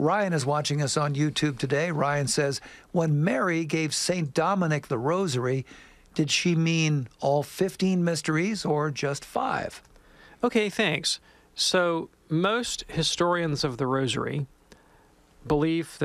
Ryan is watching us on YouTube today. Ryan says, when Mary gave St. Dominic the rosary, did she mean all 15 mysteries or just 5? Okay, thanks. So most historians of the rosary believe that